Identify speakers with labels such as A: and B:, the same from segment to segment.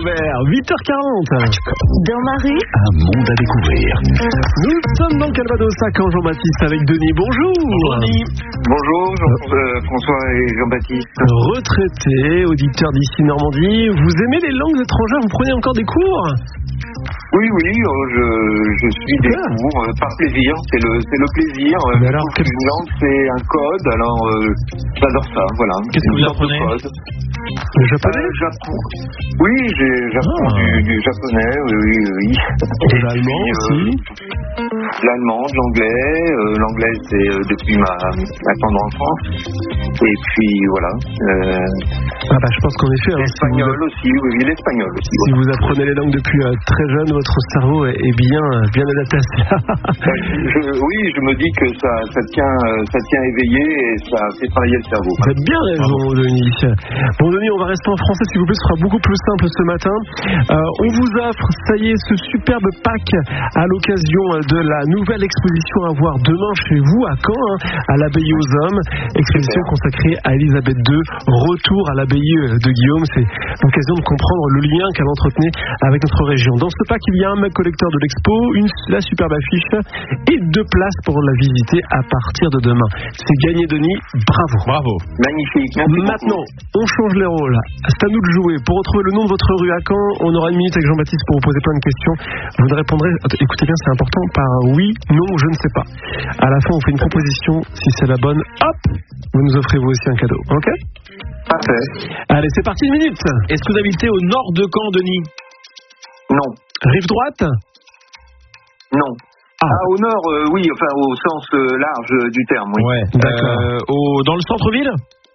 A: Vert, 8h40.
B: Dans ma rue,
C: un monde à découvrir.
A: Nous sommes dans le Calvados à Caen, Jean-Baptiste, avec Denis. Bonjour.
D: Denis. Bonjour, François et Jean-Baptiste.
A: Retraité, auditeur d'ici Normandie. Vous aimez les langues étrangères? Vous prenez encore des cours?
D: Oui, je suis des cours par plaisir, c'est le plaisir.
A: Mais alors,
D: une langue, c'est un code, alors j'adore ça, voilà.
A: Qu'est-ce que vous apprenez? Le japonais?
D: Oui, j'apprends du japonais, oui.
A: De l'allemand aussi?
D: L'allemand, de l'anglais. L'anglais, c'est depuis ma tendre enfance. Et puis, voilà.
A: Je pense qu'en effet...
D: L'espagnol aussi, oui, l'espagnol aussi.
A: Si vous apprenez les langues depuis très jeune, votre cerveau est bien adapté à cela.
D: Je me dis que ça tient éveillé et ça fait travailler le cerveau.
A: Vous avez bien raison, Denis. Bon, Denis, on va rester en français, s'il vous plaît, ce sera beaucoup plus simple ce matin. On vous offre, ça y est, ce superbe pack à l'occasion de la nouvelle exposition à voir demain chez vous à Caen, à l'abbaye aux hommes. Exposition consacrée à Elisabeth II, retour à l'abbaye de Guillaume. C'est l'occasion de comprendre le lien qu'elle entretenait avec notre région. Dans ce pack, il y a un mug collecteur de l'expo, la superbe affiche et 2 places pour la visiter à partir de demain. C'est gagné, Denis. Bravo.
D: Magnifique.
A: Maintenant, on change les rôles. C'est à nous de jouer. Pour retrouver le nom de votre rue à Caen, on aura une minute avec Jean-Baptiste pour vous poser plein de questions. Vous ne répondrez, écoutez bien, c'est important, par oui, non, je ne sais pas. À la fin, on fait une proposition. Si c'est la bonne, hop, vous nous offrez vous aussi un cadeau. Ok?
D: Parfait.
A: Allez, c'est parti, une minute.
E: Est-ce que vous habitez au nord de Caen, Denis?
D: Non.
A: Rive droite?
D: Non. Au nord, oui, enfin au sens large du terme, oui.
E: Ouais. D'accord. Dans le centre-ville?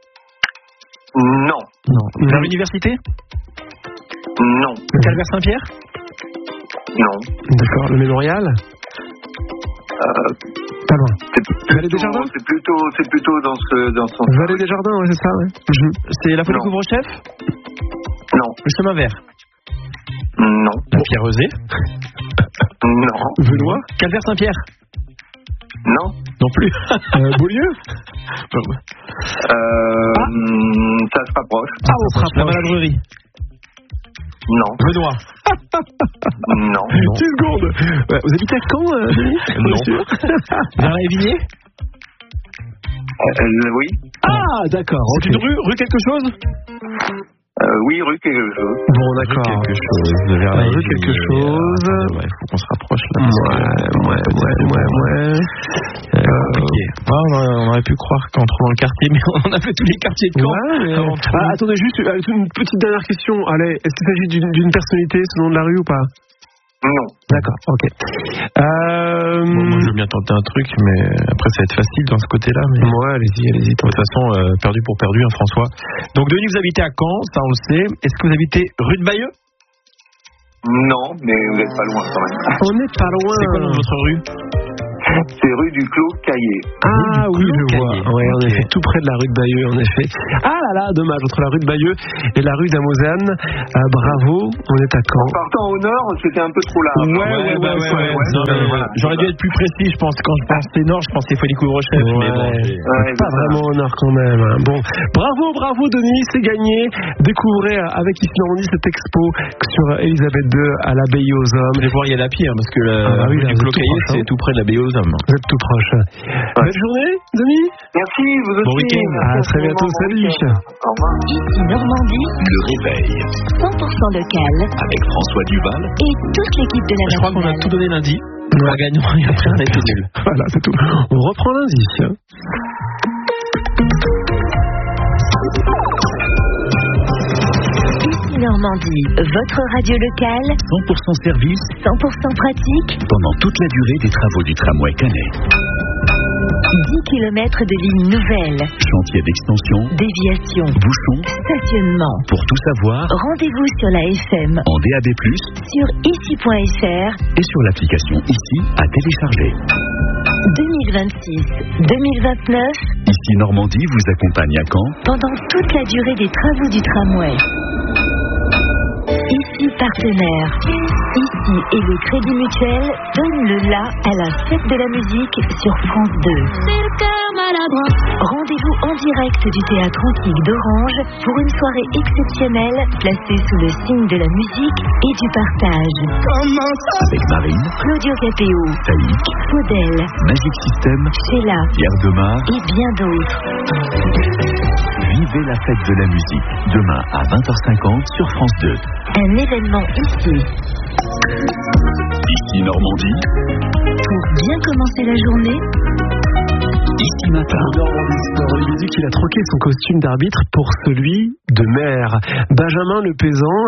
D: Non.
E: Vers l'université?
D: Non.
E: Calvaire Saint-Pierre?
D: Non.
A: D'accord. Le mémorial? Pas loin. Vallée des Jardins?
D: C'est plutôt dans ce sens.
A: Vallée des Jardins, ouais, c'est ça, ouais.
E: C'est la folie Couvre-Chef?
D: Non.
E: Le chemin vert?
D: Non.
E: La Pierre-Rosée?
D: Non.
A: Venoy?
E: Calvaire Saint-Pierre?
D: Non.
E: Non plus.
A: Beaulieu?
D: Ça se rapproche.
E: On se rapproche. La Maladrerie?
D: Non.
E: Venoy?
D: Non.
A: 10 secondes. Ouais, vous habitez à Caen, Denis?
E: Non. Vers la Évigné?
D: Oui.
A: D'accord.
E: C'est une rue quelque chose?
D: Oui, rue quelque chose.
A: Bon, d'accord.
E: Rue quelque chose. Il faut qu'on se rapproche là.
A: Ouais.
E: Compliqué. On aurait pu croire qu'en trouvant le quartier, mais on a fait tous les quartiers de Caen.
A: Attendez, juste une petite dernière question. Allez, est-ce qu'il s'agit d'une personnalité, ce nom de la rue ou pas?
D: Non.
A: D'accord, ok.
E: Moi, je veux bien tenter un truc, mais après, ça va être facile dans ce côté-là. Mais...
A: Ouais, allez-y.
E: De toute façon, perdu pour perdu, François. Donc, Denis, vous habitez à Caen, ça on le sait. Est-ce que vous habitez rue de Bayeux?
D: Non, mais vous n'êtes pas loin quand même.
A: On n'est pas loin.
E: C'est quoi le nom de votre rue?
D: C'est rue du Clos Caillé.
A: Oui, je vois. Ouais, en effet, tout près de la rue de Bayeux, en effet. Dommage, entre la rue de Bayeux et la rue d'Amozane. Bravo, on est à Caen.
D: En partant au nord, c'était un peu trop large.
E: Ouais. J'aurais dû être plus précis, je pense. Quand je pensais nord, je pensais folie Couvre-Chef. Mais bon,
A: pas vraiment au nord quand même. Bon, bravo Denis, c'est gagné. Découvrez avec ici Normandie cette expo sur Elisabeth II à l'abbaye aux hommes.
E: Je vais voir y aller à pied, parce que la rue du Clos Caillé, c'est tout près de l'abbaye aux hommes.
A: Vous êtes tout proche. Belle journée, Denis.
D: Merci, vous aussi.
E: Bon week-end.
A: À très bientôt, salut.
D: Au revoir.
B: ici Normandie,
C: Le réveil
B: 100% local
C: avec François Duval
B: et toute l'équipe de la
E: Je crois qu'on a tout donné lundi. On a gagné et après on a été nul.
A: Voilà, c'est tout. On reprend lundi.
B: Ici Normandie, votre radio locale,
C: 100% service
B: 100% pratique,
C: pendant toute la durée des travaux du tramway Canet.
B: 10 km de lignes nouvelles,
C: Chantier d'extension,
B: déviation,
C: bouchons.
B: stationnement.
C: Pour tout savoir,
B: Rendez-vous sur la FM,
C: en DAB+,
B: sur ici.fr,
C: et sur l'application ICI à télécharger.
B: 2026-2029,
C: Ici Normandie vous accompagne à Caen
B: pendant toute la durée des travaux du tramway. Ici partenaire. Ici et le Crédit Mutuel donne le la à la fête de la musique sur France 2. maladroit. Rendez-vous en direct du Théâtre Antique d'Orange pour une soirée exceptionnelle placée sous le signe de la musique et du partage.
C: Avec Marine,
B: Claudio Capéo,
C: Taïk,
B: Faudel,
C: Magic System,
B: Sheila
C: Pierre Demar.
B: et bien d'autres.
C: Vivez la fête de la musique. Demain à 20h50 sur France 2.
B: Un événement ici
C: Ici Normandie.
B: pour bien commencer la journée.
C: Ici Matin.
A: Olivier dit qu'il a troqué son costume d'arbitre pour celui de maire. Benjamin le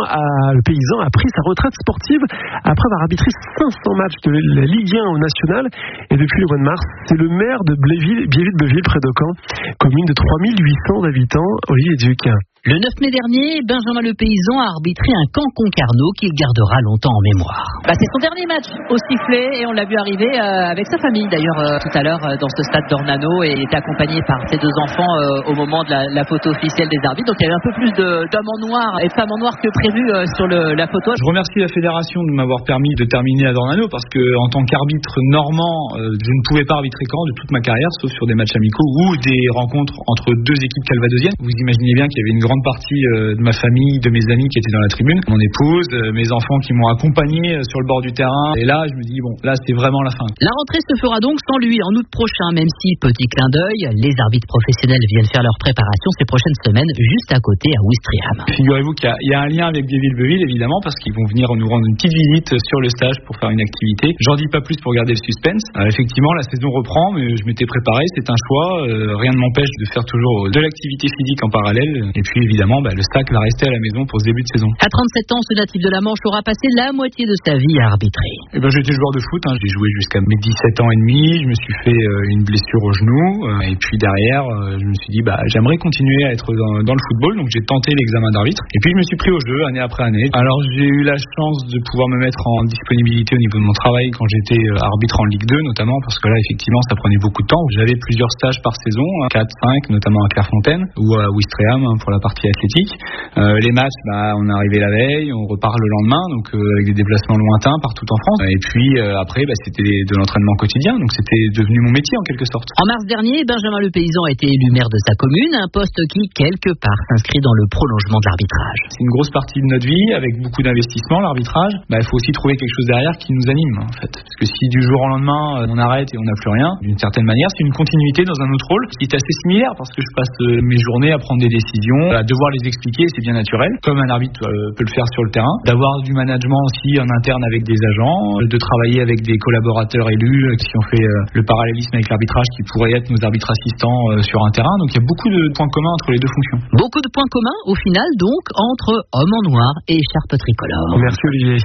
A: paysan a pris sa retraite sportive après avoir arbitré 500 matchs de la Ligue 1 au national. Et depuis le mois de mars, c'est le maire de Biéville-Beuville, près de Caen, commune de 3800 habitants. Olivier Duc.
F: Le 9 mai dernier, Benjamin le paysan a arbitré un camp Concarneau qu'il gardera longtemps en mémoire. C'est son dernier match au sifflet et on l'a vu arriver avec sa famille d'ailleurs tout à l'heure dans ce stade d'Ornano et il était accompagné par ses deux enfants au moment de la photo officielle des arbitres. Donc il y avait un peu plus d'hommes en noir et de femmes en noir que prévu sur la photo.
G: Je remercie la fédération de m'avoir permis de terminer à Dornano parce que en tant qu'arbitre normand, je ne pouvais pas arbitrer Caen de toute ma carrière sauf sur des matchs amicaux ou des rencontres entre deux équipes calvadosiennes. Vous imaginez bien qu'il y avait une grande partie de ma famille, de mes amis qui étaient dans la tribune, mon épouse, mes enfants qui m'ont accompagné sur le bord du terrain et là je me dis bon, là c'est vraiment la fin.
F: La rentrée se fera donc sans lui en août prochain, même si, petit clin d'œil, les arbitres professionnels viennent faire leur préparation ces prochaines semaines juste à côté à Ouistreham.
G: Figurez-vous qu'il y a un lien avec Biéville-Beuville évidemment parce qu'ils vont venir nous rendre une petite visite sur le stage pour faire une activité. J'en dis pas plus pour garder le suspense. Effectivement la saison reprend mais je m'étais préparé, c'est un choix, rien ne m'empêche de faire toujours de l'activité physique en parallèle et puis évidemment le stack va rester à la maison pour ce début de saison.
F: À 37 ans, ce natif de la Manche aura passé la moitié de sa vie à arbitrer.
G: J'étais joueur de foot, j'ai joué jusqu'à mes 17 ans et demi, je me suis fait une blessure au genou et puis derrière je me suis dit j'aimerais continuer à être dans le football, donc j'ai tenté l'examen d'arbitre et puis je me suis pris au jeu année après année. Alors j'ai eu la chance de pouvoir me mettre en disponibilité au niveau de mon travail quand j'étais arbitre en Ligue 2 notamment parce que là effectivement ça prenait beaucoup de temps. J'avais plusieurs stages par saison, 4-5 notamment à Clairefontaine ou à Ouistreham pour la partie athlétique. Les matchs, on est arrivé la veille, on repart le lendemain, donc avec des déplacements lointains partout en France. Et puis après, c'était de l'entraînement quotidien, donc c'était devenu mon métier en quelque sorte.
F: En mars dernier, Benjamin le paysan a été élu maire de sa commune, un poste qui, quelque part, s'inscrit dans le prolongement de l'arbitrage.
G: C'est une grosse partie de notre vie, avec beaucoup d'investissement, l'arbitrage. Il faut aussi trouver quelque chose derrière qui nous anime, en fait. Parce que si du jour au lendemain, on arrête et on n'a plus rien, d'une certaine manière, c'est une continuité dans un autre rôle qui est assez similaire, parce que je passe mes journées à prendre des décisions, à devoir les expliquer, c'est bien naturel, comme un arbitre peut le faire sur le terrain, d'avoir du management aussi en interne avec des agents, de travailler avec des collaborateurs élus qui ont fait le parallélisme avec l'arbitrage qui pourraient être nos arbitres assistants sur un terrain, donc il y a beaucoup de points communs entre les deux fonctions.
F: Beaucoup de points communs au final donc entre hommes en noir et écharpe tricolore.
A: Merci Olivier.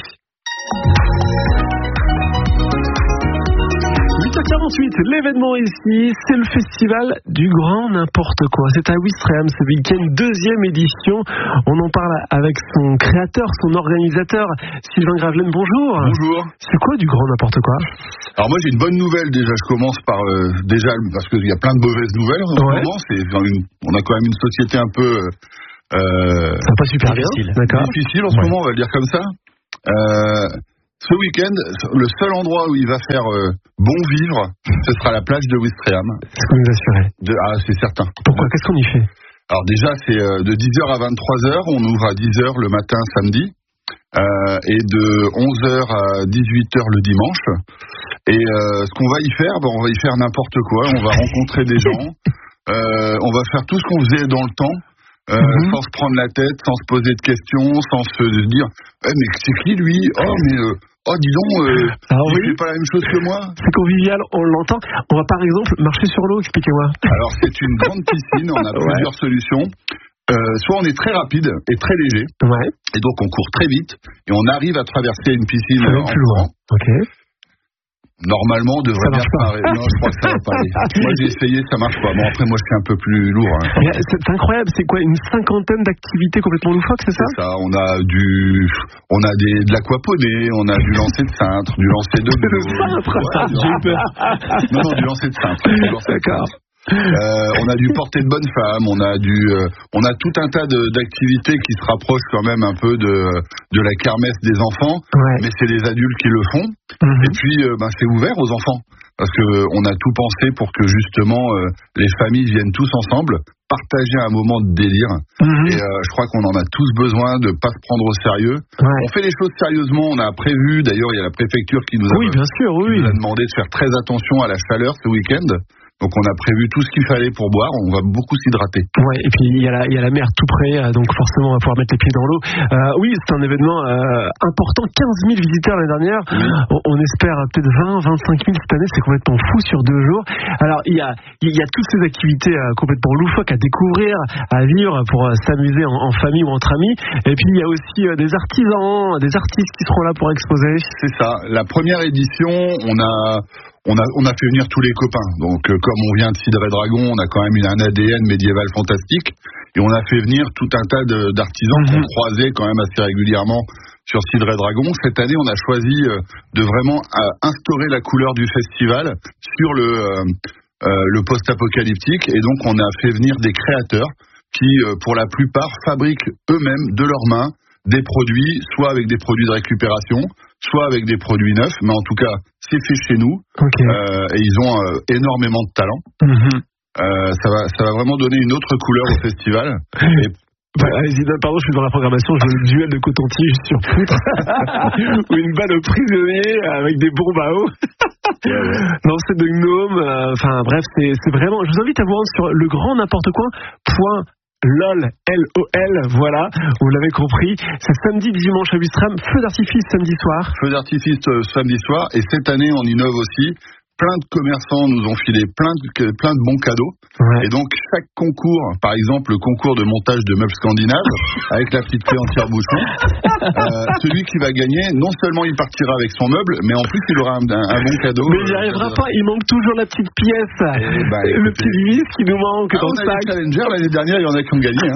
A: 8h48, l'événement ici, c'est le festival du grand n'importe quoi. C'est à Ouistreham ce week-end, 2e édition. On en parle avec son créateur, son organisateur, Sylvain Gravelaine. Bonjour.
H: Bonjour.
A: C'est quoi du grand n'importe quoi?
H: Alors moi j'ai une bonne nouvelle déjà. Je commence par parce qu'il y a plein de mauvaises nouvelles en ce moment. On a quand même une société un peu
A: pas super difficile. D'accord.
H: Difficile en ce moment, on va le dire comme ça. Ce week-end, le seul endroit où il va faire bon vivre, ce sera la plage de Ouistreham.
A: Est-ce que vous assurez?
H: C'est certain.
A: Pourquoi? Qu'est-ce qu'on y fait?
H: Alors déjà, c'est de 10h à 23h. On ouvre à 10h le matin samedi et de 11h à 18h le dimanche. Et ce qu'on va y faire, on va y faire n'importe quoi. On va rencontrer des gens. On va faire tout ce qu'on faisait dans le temps. Sans se prendre la tête, sans se poser de questions, sans se dire mais c'est qui lui? Dis donc, il fait pas la même chose que moi.
A: C'est convivial, on l'entend. On va par exemple marcher sur l'eau, expliquez-moi.
H: Alors c'est une grande piscine, on a plusieurs solutions. Soit on est très rapide et très léger, et donc on court très vite, et on arrive à traverser une piscine en courant. Normalement, on devrait bien pas. Non, je crois que ça va pas aller. Moi, j'ai essayé, ça marche pas. Bon, après, moi, je suis un peu plus lourd.
A: C'est incroyable. C'est quoi, une 50aine d'activités complètement loufoques, c'est ça?
H: C'est ça. On a de l'aquaponie, on a du lancer de cintre, du lancer de
A: le cintre.
H: J'ai eu peur. Non, du lancer de cintre.
A: D'accord.
H: On a du portée de bonne femme, on a tout un tas d'activités qui se rapprochent quand même un peu de la kermesse des enfants, mais c'est les adultes qui le font. Et puis c'est ouvert aux enfants. parce que on a tout pensé pour que justement les familles viennent tous ensemble, partager un moment de délire. Et je crois qu'on en a tous besoin de pas se prendre au sérieux. On fait les choses sérieusement. On a prévu, d'ailleurs, il y a la préfecture qui nous a demandé de faire très attention à la chaleur ce week-end. Donc on a prévu tout ce qu'il fallait pour boire, on va beaucoup s'hydrater.
A: Ouais, et puis il y a la mer tout près, donc forcément on va pouvoir mettre les pieds dans l'eau. Oui, c'est un événement important, 15 000 visiteurs l'année dernière. On espère peut-être 20, 25 000 cette année, c'est complètement fou sur 2 jours. Alors il y a toutes ces activités complètement loufoques à découvrir, à vivre pour s'amuser en famille ou entre amis. Et puis il y a aussi des artisans, des artistes qui seront là pour exposer.
H: C'est ça, la première édition, on a fait venir tous les copains. Donc, comme on vient de Cidre et Dragon, on a quand même un ADN médiéval fantastique. Et on a fait venir tout un tas d'artisans qu'on croisait quand même assez régulièrement sur Cidre et Dragon. Cette année, on a choisi de vraiment instaurer la couleur du festival sur le post-apocalyptique. Et donc, on a fait venir des créateurs qui, pour la plupart, fabriquent eux-mêmes de leurs mains des produits, soit avec des produits de récupération, soit avec des produits neufs, mais en tout cas, c'est fait chez nous. Et ils ont énormément de talent. Ça va vraiment donner une autre couleur au festival.
A: Allez-y, pardon, je suis dans la programmation, je veux le duel de coton-tige sur poutre ou une balle au prisonnier avec des bombes à eau. Lancer de gnomes, enfin bref, c'est vraiment. Je vous invite à vous rendre sur le grand n'importe quoi. LOL, L-O-L, voilà, vous l'avez compris. C'est samedi, dimanche à Bustram, feu d'artifice samedi soir.
H: Feu d'artifice samedi soir, et cette année on innove aussi. Plein de commerçants nous ont filé plein de bons cadeaux. Et donc chaque concours, par exemple le concours de montage de meubles scandinaves avec la petite clé en tire-bouchon, celui qui va gagner, non seulement il partira avec son meuble, mais en plus il aura un bon cadeau.
A: Mais il n'y arrivera pas, il manque toujours la petite pièce, le petit vis qui nous manque dans le sac.
H: Challenger, l'année dernière il y en a qui ont gagné.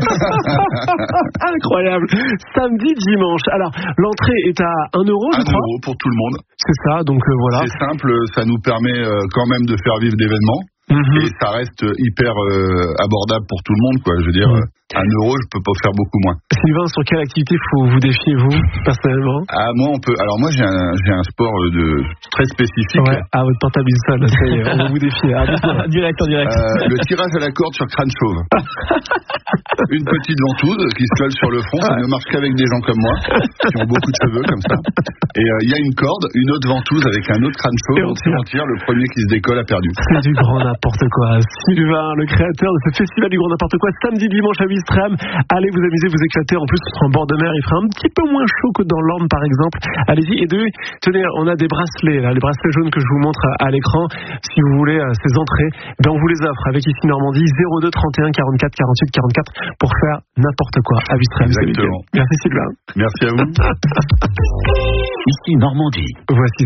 A: Incroyable. Samedi, dimanche. Alors l'entrée est à 1 €, je crois.
H: 1 € pour tout le monde.
A: C'est ça, donc voilà.
H: C'est simple, ça nous permet quand même de faire vivre l'événement. Et ça reste hyper abordable pour tout le monde, quoi. Je veux dire, 1 €, je peux pas faire beaucoup moins.
A: Sylvain, sur quelle activité vous défiez, vous, personnellement?
H: Alors moi, j'ai un sport très spécifique.
A: Ouais, votre portable ça, là, ça y est, on va vous défier. Direct.
H: Le tirage à la corde sur crâne chauve. Une petite ventouse qui se colle sur le front, ça ne marche qu'avec des gens comme moi, qui ont beaucoup de cheveux, comme ça. Et il y a une corde, une autre ventouse avec un autre crâne chauve, on tire, le premier qui se décolle a perdu.
A: C'est du grand n'importe quoi. Sylvain, le créateur de ce festival du grand n'importe quoi, samedi, dimanche à Bistram. Allez vous amuser, vous éclater. En plus, ce sera en bord de mer, il fera un petit peu moins chaud que dans l'Orne, par exemple. Allez-y. Et tenez, on a des bracelets, là, les bracelets jaunes que je vous montre à l'écran. Si vous voulez ces entrées, on vous les offre avec ici Normandie 02 31 44 48 44 pour faire n'importe quoi à Bistram.
H: Exactement.
A: Merci Sylvain.
H: Merci à vous.
C: Ici Normandie.
A: Voici